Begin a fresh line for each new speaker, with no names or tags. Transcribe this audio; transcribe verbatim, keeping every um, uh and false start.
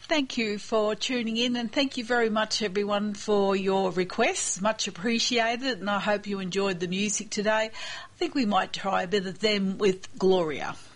Thank you for tuning in, and thank you very much, everyone, for your requests. Much appreciated, and I hope you enjoyed the music today. I think we might try a bit of them with Gloria.